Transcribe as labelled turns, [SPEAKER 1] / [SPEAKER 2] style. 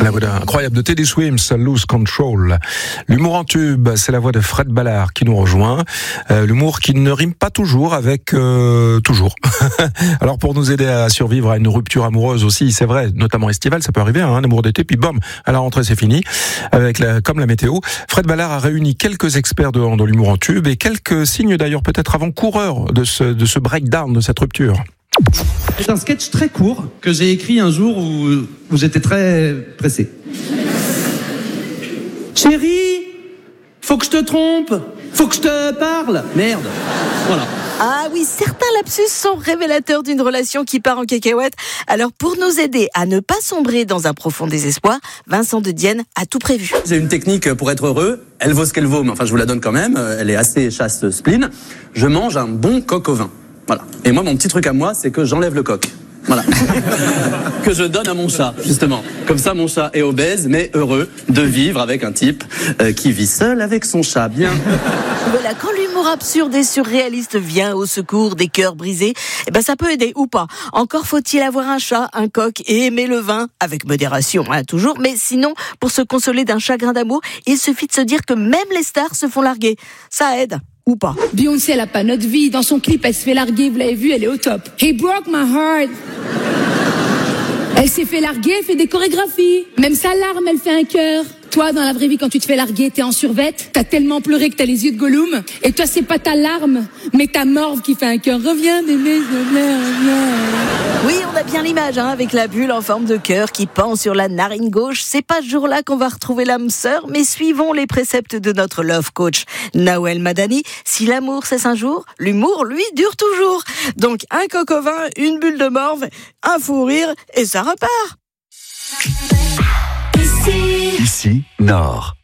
[SPEAKER 1] La voix incroyable de Teddy Swims, Lose Control. L'humour en tube, c'est la voix de Fred Ballard qui nous rejoint. L'humour qui ne rime pas toujours avec toujours. Alors pour nous aider à survivre à une rupture amoureuse aussi, c'est vrai, notamment estivale, ça peut arriver, un amour d'été, puis bam, à la rentrée c'est fini. Comme la météo, Fred Ballard a réuni quelques experts dans l'humour en tube et quelques signes d'ailleurs peut-être avant-coureurs de ce breakdown, de cette rupture.
[SPEAKER 2] C'est un sketch très court que j'ai écrit un jour où j'étais très pressé. Chérie, faut que je te trompe, faut que je te parle. Merde, voilà.
[SPEAKER 3] Ah oui, certains lapsus sont révélateurs d'une relation qui part en cacahuète. Alors pour nous aider à ne pas sombrer dans un profond désespoir, Vincent de Dienne a tout prévu.
[SPEAKER 4] J'ai une technique pour être heureux, elle vaut ce qu'elle vaut, mais enfin je vous la donne quand même, elle est assez chasse spleen. Je mange un bon coq au vin. Voilà. Et moi, mon petit truc à moi, c'est que j'enlève le coq. Voilà. Que je donne à mon chat, justement. Comme ça, mon chat est obèse, mais heureux de vivre avec un type qui vit seul avec son chat. Bien.
[SPEAKER 3] Voilà, quand l'humour absurde et surréaliste vient au secours des cœurs brisés, ça peut aider ou pas. Encore faut-il avoir un chat, un coq et aimer le vin, avec modération, toujours. Mais sinon, pour se consoler d'un chagrin d'amour, il suffit de se dire que même les stars se font larguer. Ça aide. Ou pas.
[SPEAKER 5] Beyoncé, elle a pas notre vie. Dans son clip, elle se fait larguer. Vous l'avez vu, elle est au top. He broke my heart. Elle s'est fait larguer, elle fait des chorégraphies. Même sa larme, elle fait un cœur. Toi, dans la vraie vie, quand tu te fais larguer, t'es en survette. T'as tellement pleuré que t'as les yeux de Gollum. Et toi, c'est pas ta larme, mais ta morve qui fait un cœur. Reviens d'aimer,
[SPEAKER 3] Oui, on a bien l'image, avec la bulle en forme de cœur qui pend sur la narine gauche. C'est pas ce jour-là qu'on va retrouver l'âme sœur, mais suivons les préceptes de notre love coach, Nawel Madani. Si l'amour cesse un jour, l'humour, lui, dure toujours. Donc, un coq au vin, une bulle de morve, un fou rire, et ça repart.
[SPEAKER 6] Ici, Nord.